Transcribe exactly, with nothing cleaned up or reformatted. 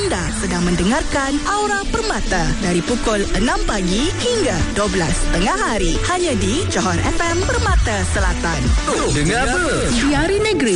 Anda sedang mendengarkan Aura Permata dari pukul enam pagi hingga dua belas tengah hari. Hanya di Johor F M Permata Selatan. Dengar apa? Biari Negeri